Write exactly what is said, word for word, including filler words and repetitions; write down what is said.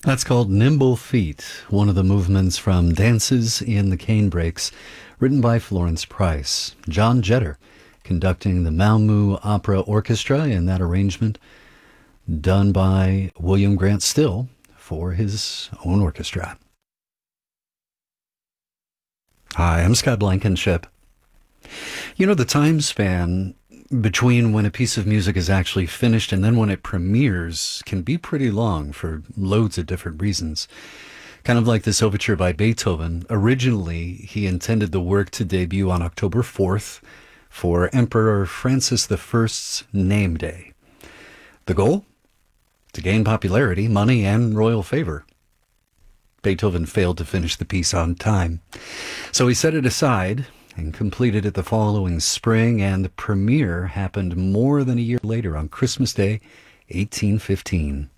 That's called Nimble Feet, one of the movements from Dances in the Canebrakes, written by Florence Price. John Jetter conducting the Malmö Opera Orchestra in that arrangement, done by William Grant Still for his own orchestra. Hi, I'm Scott Blankenship. You know, the time span between when a piece of music is actually finished and then when it premieres can be pretty long for loads of different reasons. Kind of like this overture by Beethoven. Originally, he intended the work to debut on October fourth for Emperor Francis the First's name day. The goal? To gain popularity, money, and royal favor. Beethoven failed to finish the piece on time, so he set it aside and completed it the following spring, and the premiere happened more than a year later on Christmas Day, eighteen fifteen.